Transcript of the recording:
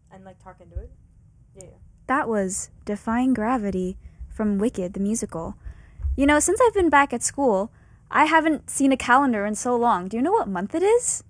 and like talk into it. Yeah. That was Defying Gravity from Wicked, the musical. You know, since I've been back at school, I haven't seen a calendar in so long. Do you know what month it is?